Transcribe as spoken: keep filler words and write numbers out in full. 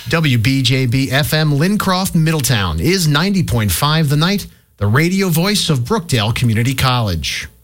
W B J B F M Lincroft, Middletown is ninety point five The Night, the radio voice of Brookdale Community College.